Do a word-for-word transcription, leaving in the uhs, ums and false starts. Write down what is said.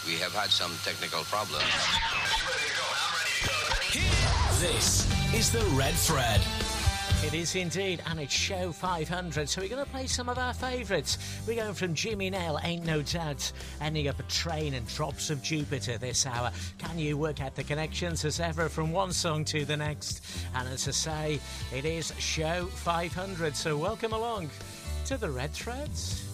We have had some technical problems. This is the Red Thread. It is indeed, and it's show five hundred, so we're going to play some of our favourites. We're going from Jimmy Nail, Ain't No Doubt, ending up a Train and Drops of Jupiter this hour. Can you work out the connections as ever from one song to the next? And as I say, it is show five hundred, so welcome along to the Red Threads.